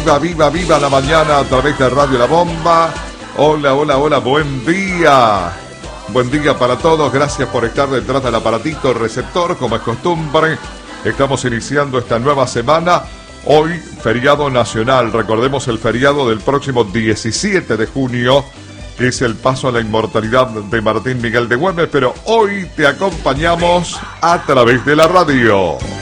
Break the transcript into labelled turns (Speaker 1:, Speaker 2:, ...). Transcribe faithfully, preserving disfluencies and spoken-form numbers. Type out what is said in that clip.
Speaker 1: viva, viva, viva la mañana a través de Radio La Bomba. Hola, hola, hola, buen día. Buen día para todos, gracias por estar detrás del aparatito receptor, como es costumbre. Estamos iniciando esta nueva semana. Hoy, feriado nacional. Recordemos el feriado del próximo diecisiete de junio, que es el paso a la inmortalidad de Martín Miguel de Güemes, pero hoy te acompañamos a través de la radio.